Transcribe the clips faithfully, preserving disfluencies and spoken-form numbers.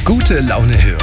Gute Laune hören.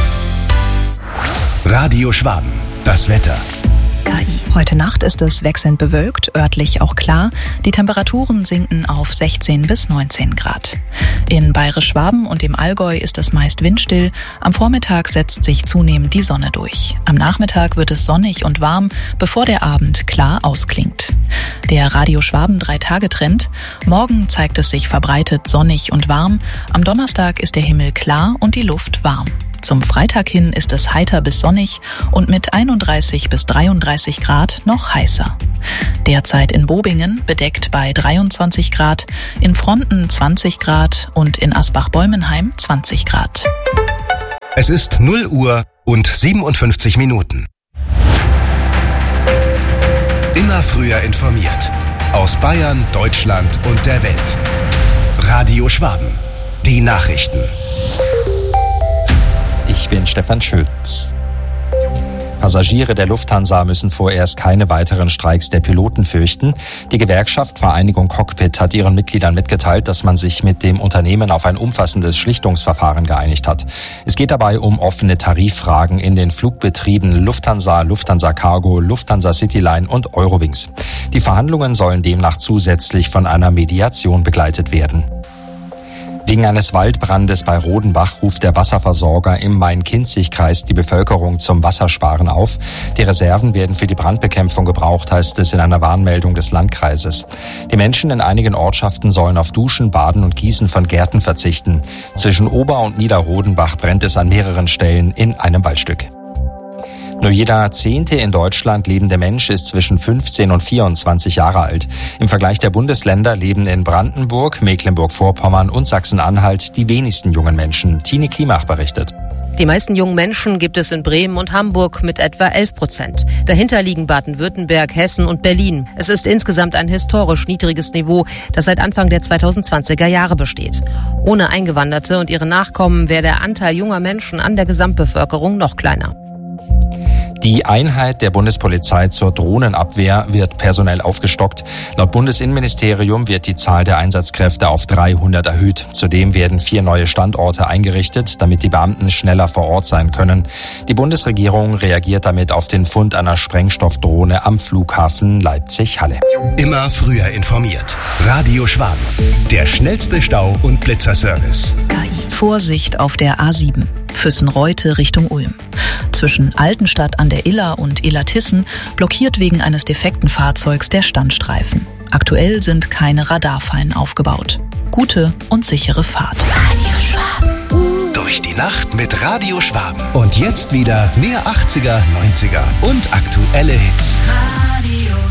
Radio Schwaben, das Wetter. K I. Heute Nacht ist es wechselnd bewölkt, örtlich auch klar. Die Temperaturen sinken auf sechzehn bis neunzehn Grad. In Bayerisch-Schwaben und im Allgäu ist es meist windstill. Am Vormittag setzt sich zunehmend die Sonne durch. Am Nachmittag wird es sonnig und warm, bevor der Abend klar ausklingt. Der Radio Schwaben drei-Tage-Trend. Morgen zeigt es sich verbreitet sonnig und warm. Am Donnerstag ist der Himmel klar und die Luft warm. Zum Freitag hin ist es heiter bis sonnig und mit einunddreißig bis dreiunddreißig Grad noch heißer. Derzeit in Bobingen bedeckt bei dreiundzwanzig Grad, in Fronten zwanzig Grad und in Asbach-Bäumenheim zwanzig Grad. Es ist null Uhr und siebenundfünfzig Minuten. Immer früher informiert. Aus Bayern, Deutschland und der Welt. Radio Schwaben. Die Nachrichten. Ich bin Stefan Schütz. Passagiere der Lufthansa müssen vorerst keine weiteren Streiks der Piloten fürchten. Die Gewerkschaft Vereinigung Cockpit hat ihren Mitgliedern mitgeteilt, dass man sich mit dem Unternehmen auf ein umfassendes Schlichtungsverfahren geeinigt hat. Es geht dabei um offene Tariffragen in den Flugbetrieben Lufthansa, Lufthansa Cargo, Lufthansa Cityline und Eurowings. Die Verhandlungen sollen demnach zusätzlich von einer Mediation begleitet werden. Wegen eines Waldbrandes bei Rodenbach ruft der Wasserversorger im Main-Kinzig-Kreis die Bevölkerung zum Wassersparen auf. Die Reserven werden für die Brandbekämpfung gebraucht, heißt es in einer Warnmeldung des Landkreises. Die Menschen in einigen Ortschaften sollen auf Duschen, Baden und Gießen von Gärten verzichten. Zwischen Ober- und Niederrodenbach brennt es an mehreren Stellen in einem Waldstück. Nur jeder zehnte in Deutschland lebende Mensch ist zwischen fünfzehn und vierundzwanzig Jahre alt. Im Vergleich der Bundesländer leben in Brandenburg, Mecklenburg-Vorpommern und Sachsen-Anhalt die wenigsten jungen Menschen. Tine Klimach berichtet. Die meisten jungen Menschen gibt es in Bremen und Hamburg mit etwa elf Prozent. Dahinter liegen Baden-Württemberg, Hessen und Berlin. Es ist insgesamt ein historisch niedriges Niveau, das seit Anfang der zweitausendzwanziger Jahre besteht. Ohne Eingewanderte und ihre Nachkommen wäre der Anteil junger Menschen an der Gesamtbevölkerung noch kleiner. Die Einheit der Bundespolizei zur Drohnenabwehr wird personell aufgestockt. Laut Bundesinnenministerium wird die Zahl der Einsatzkräfte auf dreihundert erhöht. Zudem werden vier neue Standorte eingerichtet, damit die Beamten schneller vor Ort sein können. Die Bundesregierung reagiert damit auf den Fund einer Sprengstoffdrohne am Flughafen Leipzig-Halle. Immer früher informiert. Radio Schwaben. Der schnellste Stau- und Blitzerservice. K I. Vorsicht auf der A sieben. Füssen-Reute Richtung Ulm. Zwischen Altenstadt an der Iller und Illertissen blockiert wegen eines defekten Fahrzeugs der Standstreifen. Aktuell sind keine Radarfallen aufgebaut. Gute und sichere Fahrt. Radio Schwaben. Durch die Nacht mit Radio Schwaben. Und jetzt wieder mehr achtziger, neunziger und aktuelle Hits. Radio